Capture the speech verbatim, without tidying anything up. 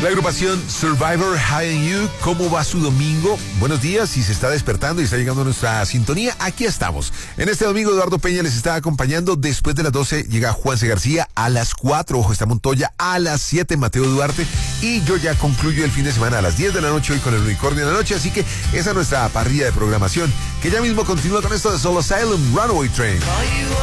La agrupación Survivor High on You, ¿cómo va su domingo? Buenos días, si se está despertando y está llegando a nuestra sintonía, aquí estamos. En este domingo Eduardo Peña les está acompañando. Después de las doce llega Juanse García, a las cuatro Ojo está Montoya, a las siete Mateo Duarte, y yo ya concluyo el fin de semana a las diez de la noche hoy con el Unicornio de la Noche, así que esa es nuestra parrilla de programación, que ya mismo continúa con esto de Soul Asylum, Runaway Train.